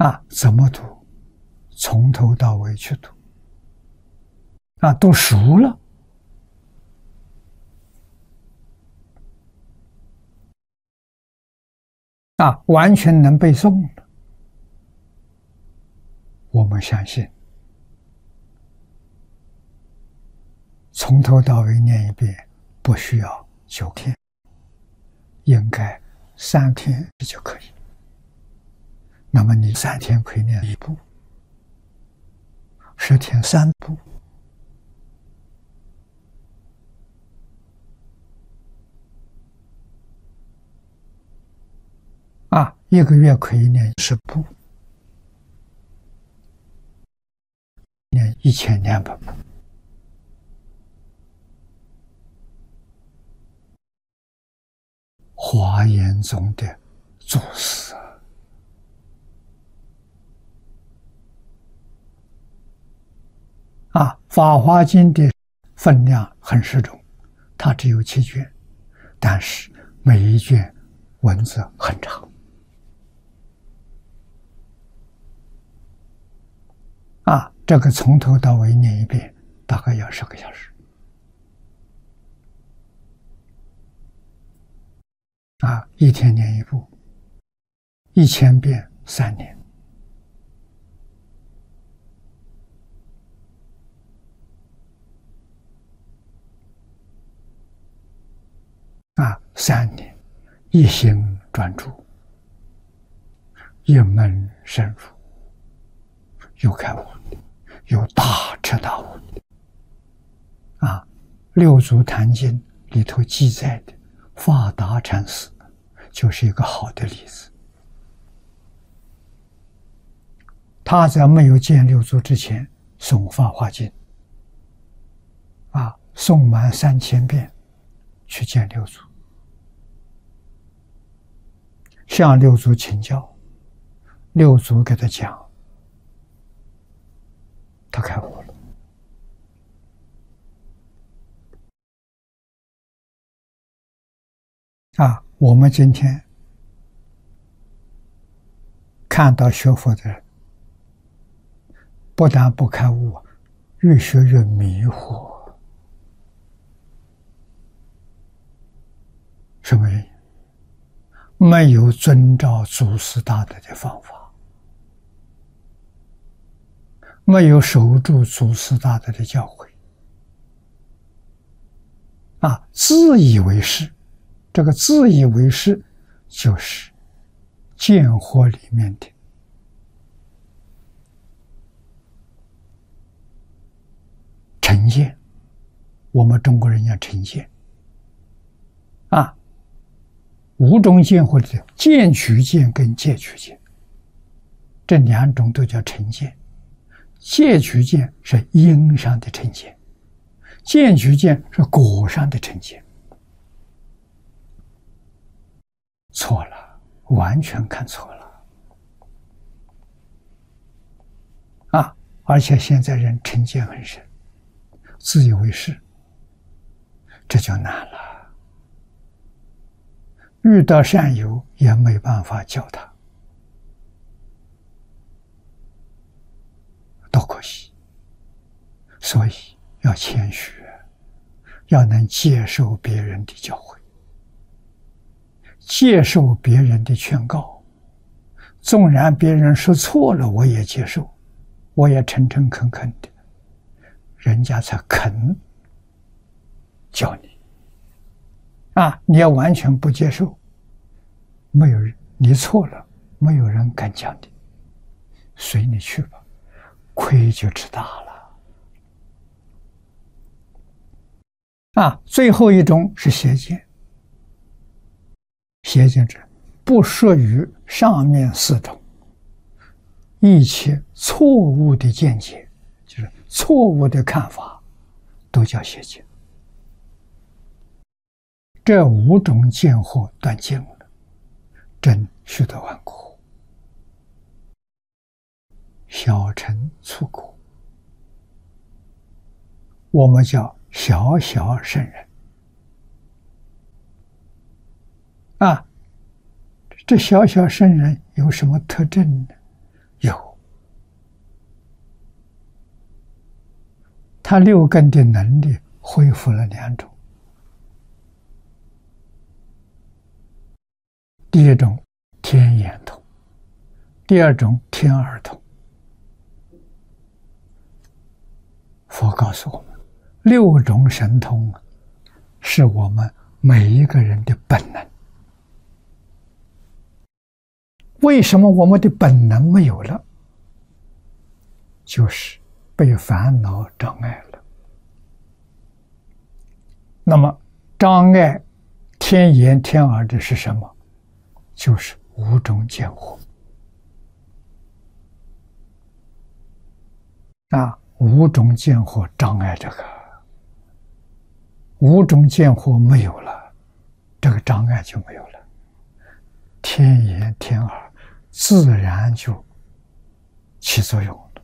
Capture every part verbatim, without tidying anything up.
啊，怎么读？从头到尾去读。啊，读熟了，啊，完全能背诵了。我们相信，从头到尾念一遍，不需要九天，应该三天就可以。那么你三天可以念一部，十天三部。啊，一个月可以念十部，念一千两百部。华严宗的祖师啊，法华经的分量很适中，它只有七卷，但是每一卷文字很长。啊，这个从头到尾念一遍，大概要十个小时。啊，一天念一部，一千遍三年。啊，三年，一心专注，一门深入，有开悟的，有大彻大悟的。啊，六祖坛经里头记载的法达禅师就是一个好的例子。他在没有见六祖之前诵法华经，啊，诵满三千遍去见六祖，向六祖请教，六祖给他讲，他开悟了。啊，我们今天看到学佛的人，不但不开悟，越学越迷惑。什么原因？没有遵照祖师大德的方法，没有守住祖师大德的教诲，啊，自以为是。这个自以为是，就是见惑里面的成见。我们中国人要成见啊，五种见惑里的见取见跟戒取见，这两种都叫成见。戒取见是因上的成见，见取见是果上的成见。错了，完全看错了啊！而且现在人成见很深，自以为是，这就难了。遇到善友也没办法教他，多可惜。所以要谦虚，要能接受别人的教诲，接受别人的劝告，纵然别人说错了，我也接受，我也诚诚恳恳的，人家才肯教你。啊，你要完全不接受，没有人，你错了，没有人敢讲你，随你去吧，亏就吃大了。啊，最后一种是邪见。邪见者不属于上面四种，一切错误的见解，就是错误的看法，都叫邪见。这五种见惑断尽了，真须得万苦，小乘粗苦，我们叫小小圣人。啊，这小小圣人有什么特征呢？ 他六根的能力恢复了两种。第一种天眼通，第二种天耳通。佛告诉我们，六种神通是我们每一个人的本能。为什么我们的本能没有了？就是被烦恼障碍了。那么障碍天眼天耳的是什么？就是五种见惑啊，五种见惑障碍这个，五种见惑没有了，这个障碍就没有了，天眼天耳自然就起作用了。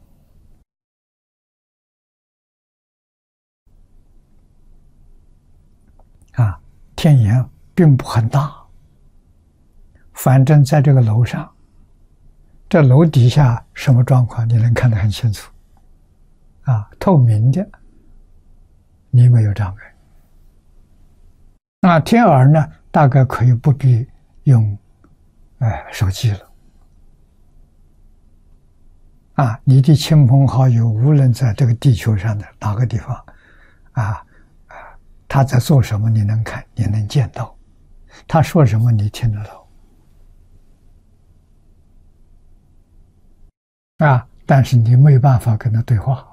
啊，天眼并不很大。反正在这个楼上，这楼底下什么状况你能看得很清楚，啊，透明的，你没有障碍。那天耳呢，大概可以不必用，哎，手机了，啊，你的亲朋好友无论在这个地球上的哪个地方，啊啊，他在做什么你能看，你能见到，他说什么你听得到。啊！但是你没有办法跟他对话，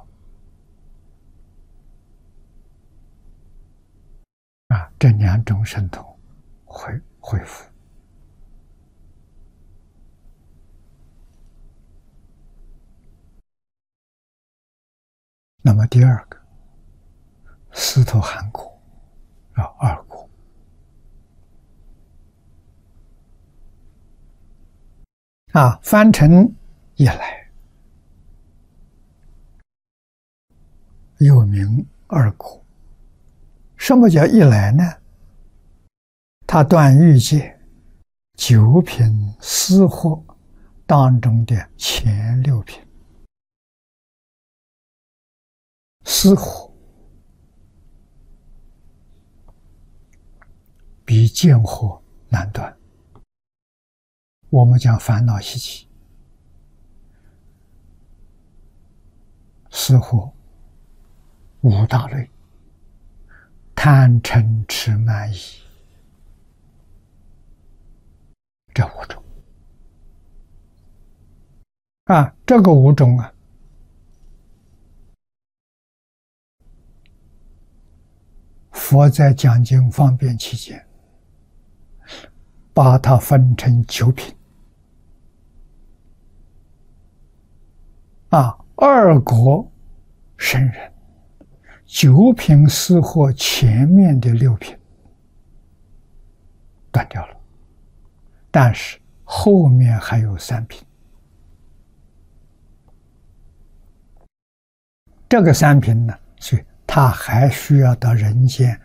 啊，这两种神通会恢复。那么第二个，斯陀含果啊，二果啊，翻成一来。又名二果。什么叫一来呢？它断欲界九品私惑当中的前六品。私惑比见惑难断。我们讲烦恼习气，私惑五大类：贪嗔痴慢疑，这五种啊，这个五种啊，佛在讲经方便期间，把它分成九品啊，二果圣人。九品私惑前面的六品断掉了，但是后面还有三品。这个三品呢，所以他还需要到人间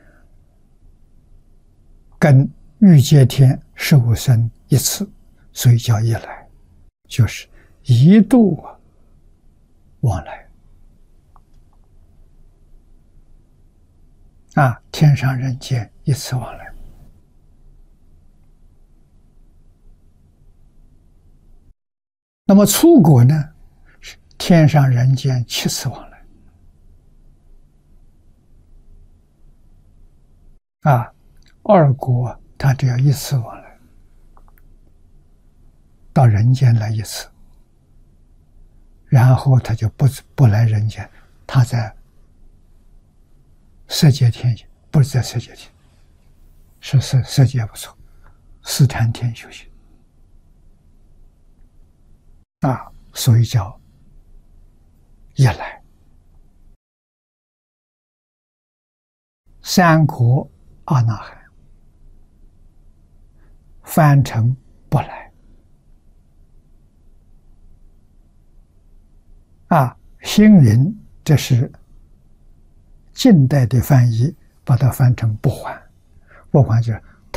跟欲界天受生一次，所以叫一来，就是一度啊往来。啊，天上人间一次往来。那么初果呢，是天上人间七次往来。啊，二果它只要一次往来，到人间来一次，然后他就不不来人间，他在色界天，不是在色界天，是色色界不错，斯坦天修行啊，所以叫一来。三果阿那含翻成不来啊，星云这是近代的翻译，把它翻成不还，不还就是